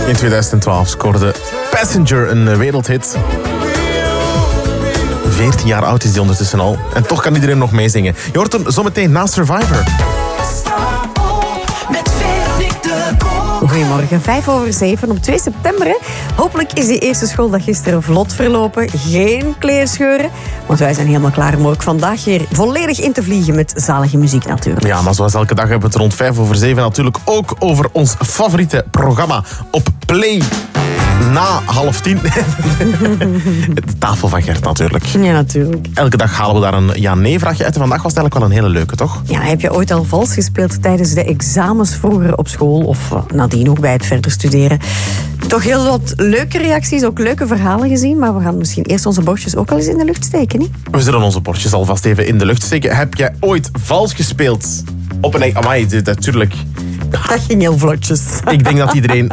In 2012 scoorde Passenger een wereldhit. 14 jaar oud is die ondertussen al. En toch kan iedereen nog meezingen. Je hoort hem zometeen na Survivor. Goedemorgen, 6:05 op 2 september. Hè. Hopelijk is die eerste schooldag gisteren vlot verlopen. Geen kleerscheuren. Want wij zijn helemaal klaar om ook vandaag weer volledig in te vliegen met zalige muziek natuurlijk. Ja, maar zoals elke dag hebben we het rond 6:05 natuurlijk ook over ons favoriete programma op Play. Na 9:30. De tafel van Gert natuurlijk. Ja, natuurlijk. Elke dag halen we daar een ja-nee-vraagje uit. En vandaag was het eigenlijk wel een hele leuke, toch? Ja, heb je ooit al vals gespeeld tijdens de examens vroeger op school? Of nadien ook bij het verder studeren? Toch heel wat leuke reacties, ook leuke verhalen gezien. Maar we gaan misschien eerst onze bordjes ook al eens in de lucht steken, niet? We zullen onze bordjes alvast even in de lucht steken. Heb jij ooit vals gespeeld op een... Amai, natuurlijk. Dat ging heel vlotjes. Ik denk dat iedereen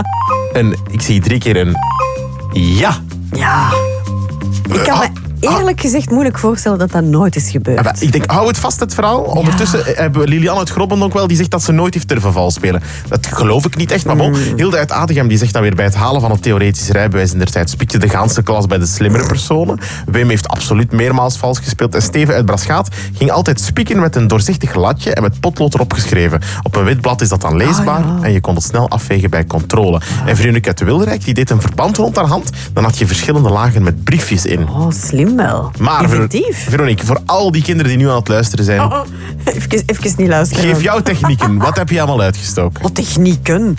ik zie 3 keer een ja. Ja. Ik kan me eerlijk gezegd moeilijk voorstellen dat dat nooit is gebeurd. Ja, ik denk, hou het vast, het verhaal. Ondertussen hebben we Liliane uit Grobbendonk wel, die zegt dat ze nooit heeft durven vals spelen. Dat geloof ik niet echt, maar bon. Hilde uit Adegem die zegt dan weer bij het halen van het theoretisch rijbewijs in der tijd spiekte de ganse klas bij de slimmere personen. Wim heeft absoluut meermaals vals gespeeld. En Steven uit Braschaat ging altijd spieken met een doorzichtig latje en met potlood erop geschreven. Op een wit blad is dat dan leesbaar en je kon het snel afvegen bij controle. En Veronique uit de Wilderijk die deed een verband rond haar hand. Dan had je verschillende lagen met briefjes in. Oh, slim wel. Maar Veronique, voor al die kinderen die nu aan het luisteren zijn... Even niet luisteren. Geef jouw technieken. Wat heb je allemaal uitgestoken? Oh, technieken.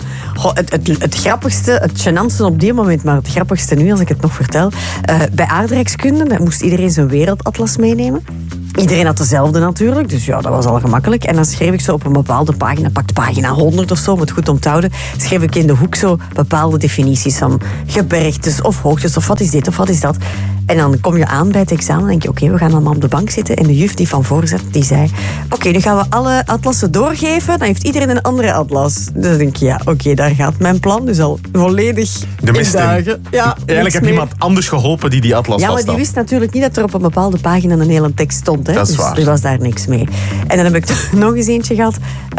Het grappigste, het gênantste op die moment, maar het grappigste nu, als ik het nog vertel. Bij aardrijkskunde moest iedereen zijn wereldatlas meenemen. Iedereen had dezelfde natuurlijk, dus ja, dat was al gemakkelijk. En dan schreef ik zo op een bepaalde pagina, pakt pagina 100 of zo, om het goed onthouden, schreef ik in de hoek zo bepaalde definities van gebergtes of hoogtes of wat is dit of wat is dat. En dan kom je aan bij het examen en denk je, oké, we gaan allemaal op de bank zitten. En de juf die van voor zat, die zei, oké, nu gaan we alle atlassen doorgeven. Dan heeft iedereen een andere atlas. Dus dan denk je, ja, oké, daar gaat mijn plan dus al volledig de mist in duigen. Ja, eigenlijk heb je iemand anders geholpen die atlas ja, vast maar die wist natuurlijk niet dat er op een bepaalde pagina een hele tekst stond. Hè? Dat is waar. Dus er was daar niks mee. En dan heb ik nog eens eentje gehad.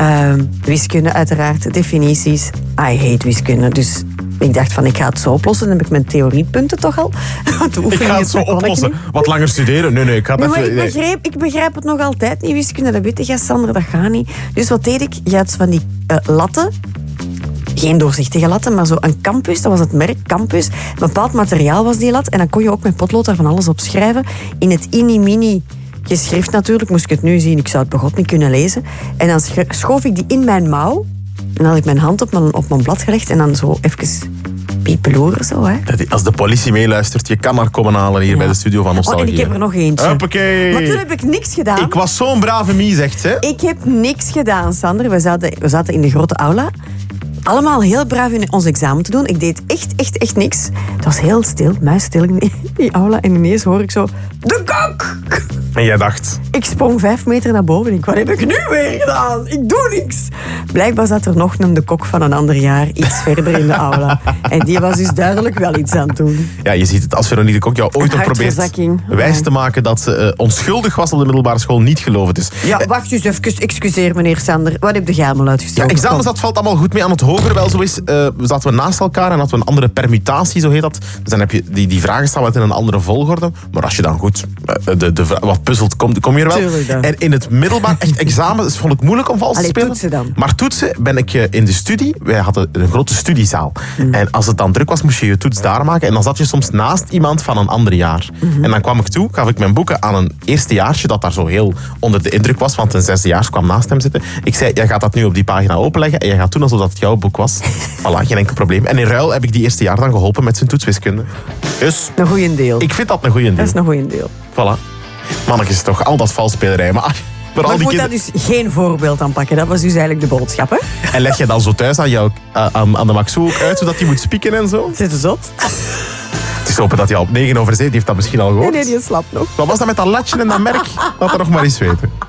Wiskunde uiteraard, definities. I hate wiskunde, dus... Ik dacht van, ik ga het zo oplossen. Dan heb ik mijn theoriepunten toch al. Ik ga het zo oplossen. Wat langer studeren? Nee, ik ga het even... Ik begrijp het nog altijd niet. Wiskunde, dat weet je, Sander, dat gaat niet. Dus wat deed ik? Je had van die latten. Geen doorzichtige latten, maar zo een campus. Dat was het merk, campus. Een bepaald materiaal was die lat. En dan kon je ook met potlood daar van alles op schrijven. In het mini geschrift natuurlijk. Moest ik het nu zien, ik zou het begot niet kunnen lezen. En dan schoof ik die in mijn mouw. En dan had ik mijn hand op mijn blad gelegd en dan zo even piepeloeren zo, hè. Als de politie meeluistert, je kan haar komen halen hier bij de studio van Nostalgie. En ik heb er nog eentje. Hoppakee. Maar toen heb ik niks gedaan. Ik was zo'n brave mie, zegt ze. Ik heb niks gedaan, Sander. We zaten in de grote aula. Allemaal heel braaf in ons examen te doen. Ik deed echt niks. Het was heel stil, muisstil in die aula. En ineens hoor ik zo... De kok! En jij dacht... Ik sprong 5 meter naar boven. En ik, wat heb ik nu weer gedaan? Ik doe niks. Blijkbaar zat er nog een de kok van een ander jaar iets verder in de aula. En die was dus duidelijk wel iets aan het doen. Ja, je ziet het, als Veronique de Kok jou ooit nog probeert wijs te maken dat ze onschuldig was op de middelbare school, niet geloven. Dus, ja, wacht eens even. Excuseer, meneer Sander. Wat heb jij allemaal uitgestoken? Ja, examens, dat valt allemaal goed mee. Aan het hoger wel zo is, zaten we naast elkaar en hadden we een andere permutatie, zo heet dat. Dus dan heb je die vragen staan wat in een andere volgorde. Maar als je dan goed wat puzzelt, kom je er wel. En in het middelbaar echt examen vond ik moeilijk om vals te spelen. Toetsen dan. Maar toetsen ben ik in de studie. Wij hadden een grote studiezaal. En als het dan druk was, moest je je toets daar maken. En dan zat je soms naast iemand van een ander jaar. En dan kwam ik toe, gaf ik mijn boeken aan een eerstejaartje dat daar zo heel onder de indruk was, want een zesdejaars kwam naast hem zitten. Ik zei, jij gaat dat nu op die pagina openleggen en jij gaat doen alsof dat jouw boek was. Voilà, geen enkel probleem. En in ruil heb ik die eerste jaar dan geholpen met zijn toetswiskunde. Dus... Een goeie deel. Ik vind dat een goeie deel. Dat is een goeie deel. Voilà. Mannetjes, toch al dat valsspelerij. Maar je moet daar dus geen voorbeeld aan pakken. Dat was dus eigenlijk de boodschap, hè? En leg je dan zo thuis aan de Maxou ook uit, zodat hij moet spieken en zo? Zit er zot? Het is hopen dat hij al op 9 over 7, die heeft dat misschien al gehoord. Nee, die slaapt nog. Wat was dat met dat latje en dat merk? Laat dat nog maar eens weten.